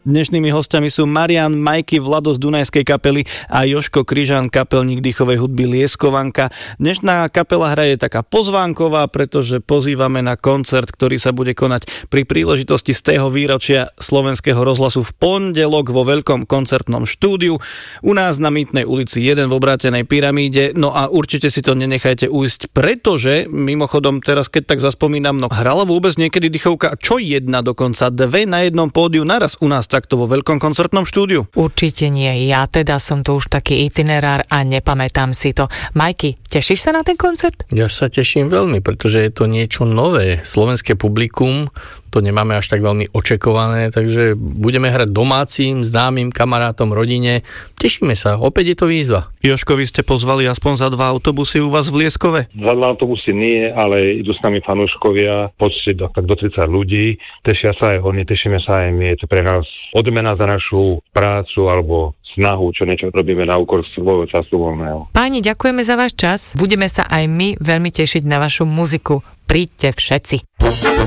Dnešnými hostiami sú Marián Majky, Vlado z Dunajskej kapely a Jožko Kryžan, kapelník dýchovej hudby Lieskovanka. Dnešná kapela hra je taká pozvánková, pretože pozývame na koncert, ktorý sa bude konať pri príležitosti z tého výročia Slovenského rozhlasu v pondelok vo veľkom koncertnom štúdiu u nás na Mýtnej ulici 1 v obrátenej pyramíde. No a určite si to nenechajte ujsť, pretože mimochodom teraz keď tak zaspomínam, no hrala vôbec niekedy dýchovka čo jedna, dokonca dve na jednom pódiu naraz u nás takto vo veľkom koncertnom štúdiu? Určite nie, ja teda som to už taký itinerár a nepamätám si to. Majky, tešíš sa na ten koncert? Ja sa teším veľmi, pretože je to niečo nové. Slovenské publikum, to nemáme až tak veľmi očakované, takže budeme hrať domácim, známym, kamarátom, rodine. Tešíme sa, opäť je to výzva. Jožko, vy ste pozvali aspoň za 2 autobusy u vás v Lieskove? Za 2 autobusy nie, ale idú s nami fanúškovia, počte do 30 ľudí. Tešia sa aj oni, tešíme sa aj my. Je to pre nás odmena za našu prácu alebo snahu, čo niečo robíme na úkor svojho času voľného. Páni, ďakujeme za váš čas. Budeme sa aj my veľmi tešiť na vašu muziku. Príďte všetci.